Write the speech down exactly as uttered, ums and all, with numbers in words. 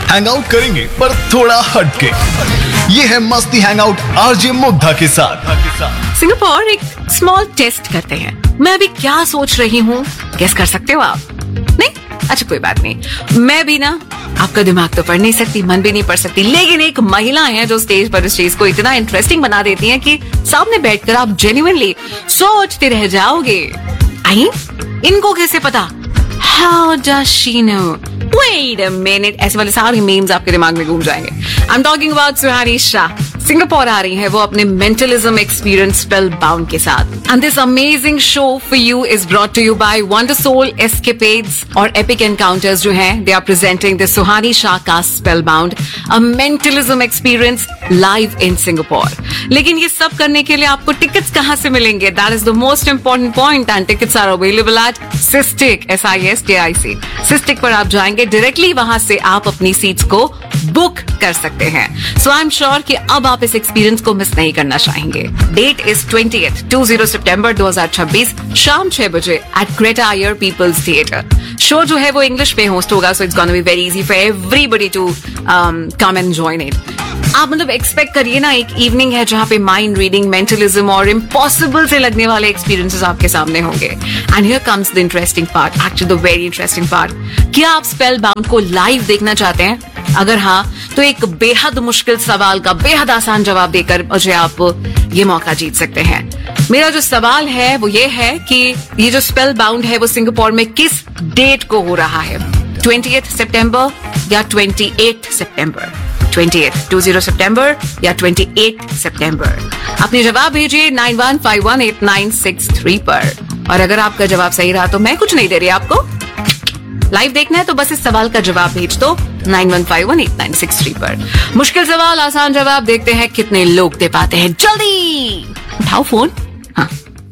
Hang out करेंगे पर थोड़ा हटके। ये है मस्ती हैंग आउट आरजे मुग्धा के साथ। सिंगापुर एक स्मॉल टेस्ट करते हैं। मैं अभी क्या सोच रही हूँ, गेस कर सकते हो आप? नहीं? अच्छा कोई बात नहीं। मैं भी ना आपका दिमाग तो पढ़ नहीं सकती, मन भी नहीं पढ़ सकती, लेकिन एक महिला है जो स्टेज पर इस चीज को इतना इंटरेस्टिंग बना देती है कि सामने बैठकर आप जेन्युइनली सोचते रह जाओगे। आई इनको कैसे पता? How does she know? Wait a minute. ऐसे वाले सारे मीम्स आपके दिमाग में घूम जाएंगे। I'm talking about Suhani Shah. Singapore आ रही है वो अपने मेंटलिज्म एक्सपीरियंस स्पेल बाउंड के साथ। And this amazing show for you is brought to you by Wonder Soul Escapades और Epic Encounters जो हैं, they are presenting the सुहानी शाह का Spellbound, a mentalism experience live in Singapore. लेकिन ये सब करने के लिए आपको टिकट्स कहाँ से मिलेंगे? That is the most important point and tickets are available at Sistik, S I S T I C. Sistik पर आप जाएंगे, डायरेक्टली वहां से आप अपनी सीट्स को बुक कर सकते हैं। सो आई एम श्योर कि अब आप इस एक्सपीरियंस को मिस नहीं करना चाहेंगे। डेट इज ट्वेंटिएथ सितंबर दो हज़ार छब्बीस शाम छह बजे एट ग्रेटा आयर पीपल्स थिएटर। शो जो है वो इंग्लिश में होस्ट होगा, so it's gonna be very easy for everybody to come and join it. आप मतलब एक्सपेक्ट करिए ना, एक इवनिंग है जहां पे माइंड रीडिंग, मेंटलिज्म और इम्पॉसिबल से लगने वाले एक्सपीरियंसेस आपके सामने होंगे। And here comes the interesting part, actually the very interesting part. क्या आप स्पेल बाउंड को लाइव देखना चाहते हैं? अगर हाँ, तो एक बेहद मुश्किल सवाल का बेहद आसान जवाब देकर मुझे आप ये मौका जीत सकते हैं। मेरा जो सवाल है वो ये है कि ये जो स्पेल बाउंड है वो सिंगापुर में किस डेट को हो रहा है? ट्वेंटिएथ सितंबर या ट्वेंटी एट सितंबर? ट्वेंटिएथ सितंबर या ट्वेंटी एट सितंबर? अपने जवाब भेजिए nine one five one eight nine six three पर। और अगर आपका जवाब सही रहा तो मैं कुछ नहीं दे रही आपको। लाइव देखना है तो बस इस सवाल का जवाब भेज दो nine one five one eight nine six three पर। मुश्किल सवाल, आसान जवाब, देखते हैं कितने लोग दे पाते हैं। जल्दी उठाओ फोन।